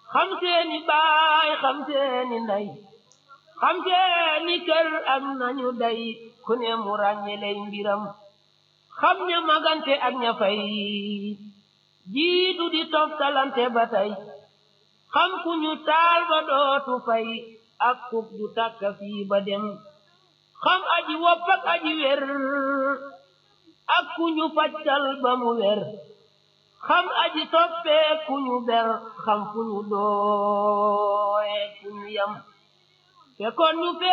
xam seeni baay xam seeni ndey xam seeni kër am nañu day ku ne mu ràññeley mbiram xam ña magante ak ña fay jiitu di toftalante ba tey xam ku ñu taal ba dootu fay ak kub du tàkka fii ba dem xam aji wopp ak aji wer ak ku ñu fajtal ba mu wer xam aji toppee ku ñu ber xam fu ñu dooye ku ñu yam fekkoon ñu